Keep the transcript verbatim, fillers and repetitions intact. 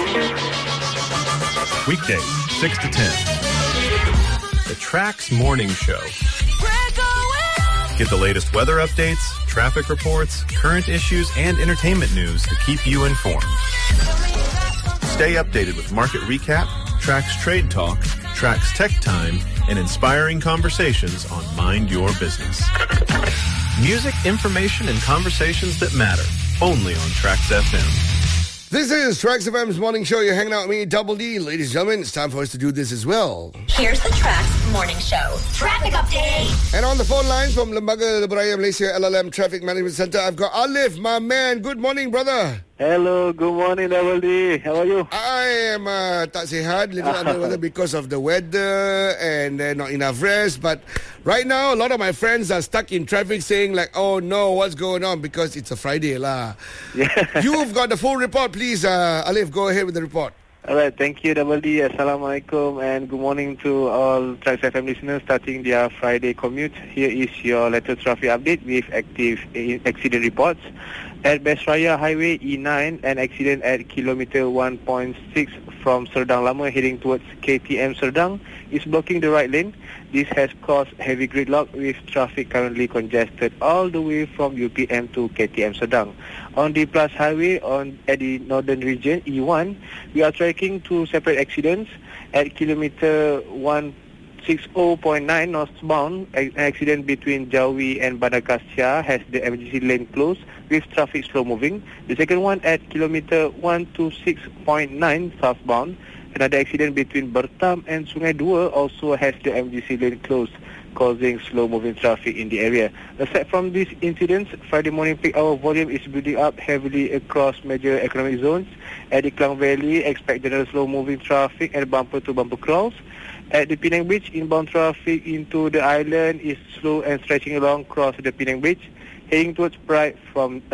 Weekdays, six to ten. The Trax Morning Show. Get the latest weather updates, traffic reports, current issues, and entertainment news to keep you informed. Stay updated with market recap, Trax Trade Talk, Trax Tech Time, and inspiring conversations on Mind Your Business. Music, information, and conversations that matter. Only on Trax F M. This is Trax F M's Morning Show. You're hanging out with me, Double D. Ladies and gentlemen, it's time for us to do this as well. Here's the Trax Morning Show. Traffic update. And on the phone lines from Lembaga Beraya Malaysia L L M Traffic Management Center, I've got Alif, my man. Good morning, brother. Hello, good morning, Double D. How are you? I am uh, tak sihat, little under the weather because of the weather and uh, not enough rest. But right now, a lot of my friends are stuck in traffic saying like, oh no, what's going on? Because it's a Friday lah. Yeah. You've got the full report, please. Uh, Alif, go ahead with the report. All right, thank you, Double D. Assalamualaikum and good morning to all Trax F M listeners starting their Friday commute. Here is your latest traffic update with active accident reports. At Besraya Highway E nine, an accident at kilometer one point six from Serdang Lama heading towards K T M Serdang is blocking the right lane. This has caused heavy gridlock with traffic currently congested all the way from U P M to K T M Serdang. On the Plus Highway on at the northern region E one, we are tracking two separate accidents. At kilometer one sixty point nine northbound, an accident between Jawi and Bandar Kastia has the emergency lane closed with traffic slow moving. The second one at kilometer one twenty-six point nine southbound, another accident between Bertam and Sungai Dua also has the emergency lane closed, causing slow moving traffic in the area. Aside from these incidents, Friday morning peak hour volume is building up heavily across major economic zones. At the Klang Valley, expect general slow moving traffic and bumper to bumper crawls. At the Penang Bridge, inbound traffic into the island is slow and stretching along across the Penang Bridge, heading towards Pride from